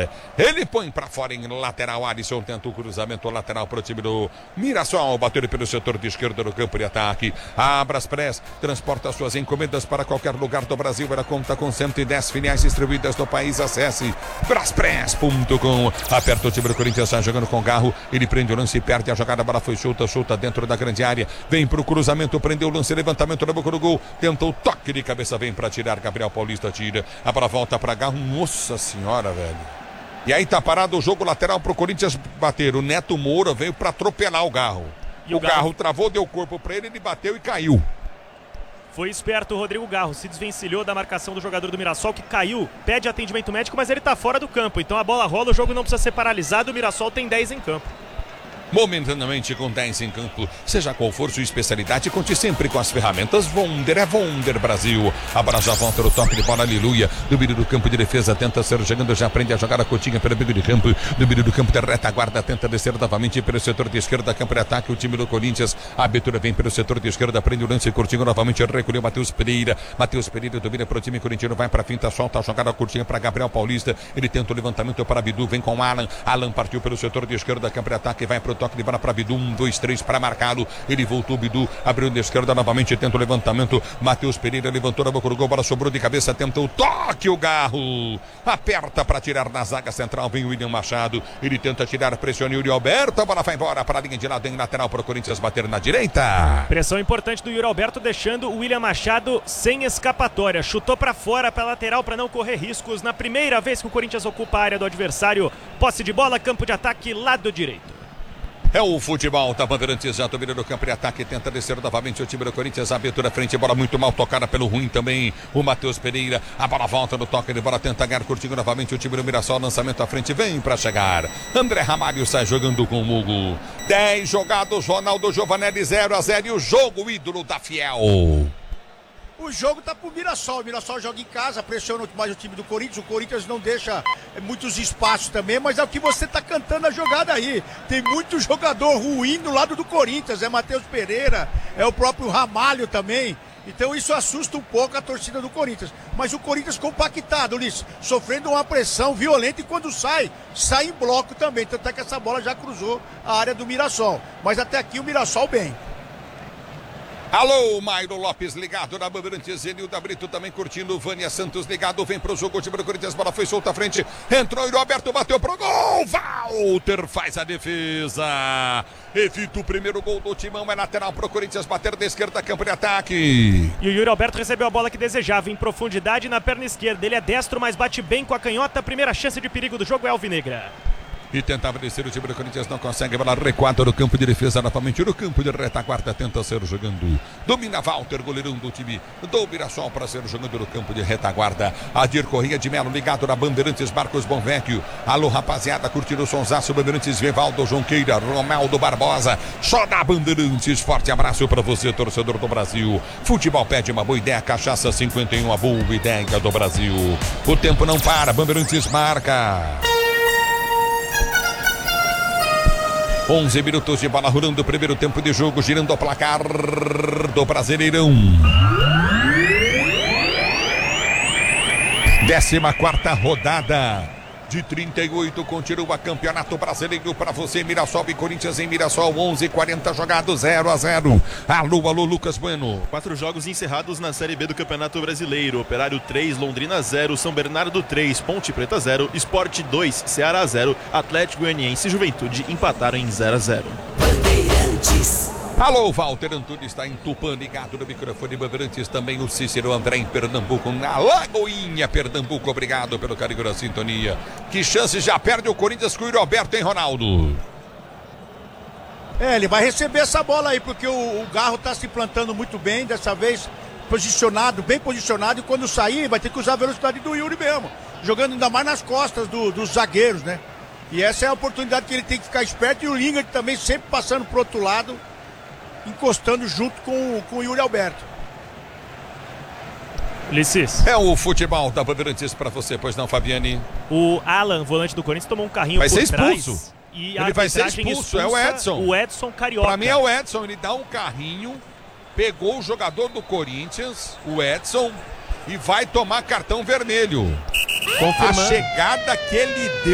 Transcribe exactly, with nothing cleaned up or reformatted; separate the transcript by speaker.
Speaker 1: fora. Ele põe pra fora em lateral. Alisson tenta o cruzamento lateral pro time do Mirassol. Bateu pelo setor de esquerda do campo de ataque. A Braspress transporta suas encomendas para qualquer lugar do Brasil. Ela conta com cento e dez filiais distribuídas no país. Acesse braspress ponto com. Aperta o time do Corinthians, está jogando com Garro. Ele prende o lance e perde a jogada. A bola foi solta, solta dentro da grande área. Vem pro cruzamento, prendeu o lance, levantamento na boca do gol. Tenta o toque de cabeça, vem para tirar. Gabriel Paulista tira. A bola volta para Garro. Nossa senhora, velho. E aí tá parado o jogo lateral pro Corinthians bater. O Neto Moura veio para atropelar o Garro. E o, o Garro? Garro travou, deu corpo para ele, ele bateu e caiu.
Speaker 2: Foi esperto o Rodrigo Garro, se desvencilhou da marcação do jogador do Mirassol, que caiu, pede atendimento médico, mas ele tá fora do campo. Então a bola rola, o jogo não precisa ser paralisado, o Mirassol tem dez em campo.
Speaker 1: Momentaneamente com dez em campo, seja qual for sua especialidade, conte sempre com as ferramentas Wonder, é Wonder Brasil. A bola já volta no toque de bola, aleluia. Do meio do campo de defesa, tenta ser jogando, já aprende a jogar a cotinha pelo meio de campo. Do meio do campo de retaguarda, tenta descer novamente pelo setor de esquerda, campo de ataque, o time do Corinthians. A abertura vem pelo setor de esquerda, prende o lance, curtinho novamente, recolheu Matheus Pereira. Matheus Pereira domina para o time corintiano, vai para a finta, solta a jogada curtinha para Gabriel Paulista. Ele tenta o levantamento para Bidu, vem com Alan. Alan partiu pelo setor de esquerda, campo de ataque, vai para o toque de bola para Bidu, um, dois, três para marcá-lo. Ele voltou, Bidu abriu de esquerda novamente, tenta o levantamento. Matheus Pereira levantou na boca do gol, bola sobrou de cabeça, tenta o toque, o Garro aperta para tirar na zaga central, vem o William Machado, ele tenta tirar, pressiona o Yuri Alberto, a bola vai embora para a linha de lado em lateral para o Corinthians bater na direita.
Speaker 2: Pressão importante do Yuri Alberto, deixando o William Machado sem escapatória, chutou para fora, para lateral, para não correr riscos. Na primeira vez que o Corinthians ocupa a área do adversário, posse de bola, campo de ataque, lado direito.
Speaker 1: É o futebol da Bandeirantes, já domina no campo de ataque, tenta descer novamente o time do Corinthians, abertura frente, bola muito mal tocada pelo ruim também, o Matheus Pereira, a bola volta no toque de bola, tenta ganhar curtindo novamente o time do Mirassol, lançamento à frente, vem para chegar, André Ramalho sai jogando com o Mugo, dez jogados, Ronaldo Giovanelli zero a zero e o jogo ídolo da Fiel.
Speaker 3: O jogo tá pro Mirassol, o Mirassol joga em casa, pressiona mais o time do Corinthians, o Corinthians não deixa muitos espaços também, mas é o que você tá cantando a jogada aí, tem muito jogador ruim do lado do Corinthians, é Matheus Pereira, é o próprio Ramalho também, então isso assusta um pouco a torcida do Corinthians, mas o Corinthians compactado, Ulisses, sofrendo uma pressão violenta e quando sai, sai em bloco também, tanto é que essa bola já cruzou a área do Mirassol, mas até aqui o Mirassol bem.
Speaker 1: Alô, Mairo Lopes ligado na Bandeirantes, Enilda Brito também curtindo, Vânia Santos ligado, vem pro jogo, o time do Corinthians, bola foi solta à frente, entrou o Roberto, bateu pro gol, Walter faz a defesa, evita o primeiro gol do Timão, é lateral pro Corinthians bater da esquerda, campo de ataque.
Speaker 2: E o Yuri Alberto recebeu a bola que desejava, em profundidade na perna esquerda, ele é destro, mas bate bem com a canhota, a primeira chance de perigo do jogo é alvinegra.
Speaker 1: E tentava descer o time do Corinthians, não consegue, bola recuada no campo de defesa, novamente no campo de retaguarda, tenta ser jogando, domina Walter, goleirão do time do Mirassol para ser jogando no campo de retaguarda, Adir Corrêa de Melo ligado na Bandeirantes, Marcos Bonvecchio, alô rapaziada, curtindo o sonsaço, Bandeirantes, Vivaldo Jonqueira, Romaldo Barbosa, só na Bandeirantes, forte abraço para você, torcedor do Brasil, futebol pede uma boa ideia, cachaça cinquenta e um, a boa ideia do Brasil, o tempo não para, Bandeirantes marca. onze minutos de bola rolando, o primeiro tempo de jogo, girando o placar do Brasileirão. décima quarta rodada de trinta e oito, continua Campeonato Brasileiro para você, Mirassol e Corinthians em Mirassol, onze e quarenta jogados, zero a zero. Alô, alô, Lucas Bueno.
Speaker 4: Quatro jogos encerrados na Série B do Campeonato Brasileiro. Operário três, Londrina zero, São Bernardo três, Ponte Preta zero, Sport dois, Ceará zero, Atlético Goianiense e Juventude empataram em zero a zero.
Speaker 1: Bandeirantes. Alô, Walter Antunes está em Tupã, ligado no microfone Bandeirantes, também o Cícero André em Pernambuco, na Lagoinha, Pernambuco, obrigado pelo carinho da sintonia. Que chance já perde o Corinthians com o Roberto, hein, Ronaldo?
Speaker 3: É, ele vai receber essa bola aí, porque o, o Garro tá se plantando muito bem, dessa vez posicionado, bem posicionado, e quando sair vai ter que usar a velocidade do Yuri mesmo, jogando ainda mais nas costas do, dos zagueiros, né? E essa é a oportunidade que ele tem que ficar esperto, e o Lingard também sempre passando pro outro lado, encostando junto com, com o Yuri Alberto.
Speaker 2: Ulisses.
Speaker 1: É o futebol da Bandeirantes para você, pois não, Fabiane?
Speaker 2: O Alan, volante do Corinthians, tomou um carrinho
Speaker 1: vai
Speaker 2: por
Speaker 1: ser expulso.
Speaker 2: Trás. E
Speaker 1: ele vai ser expulso, é o Edson.
Speaker 2: O Edson Carioca.
Speaker 1: Para mim é o Edson, ele dá um carrinho, pegou o jogador do Corinthians, o Edson, e vai tomar cartão vermelho. Confirmando. A chegada que ele deu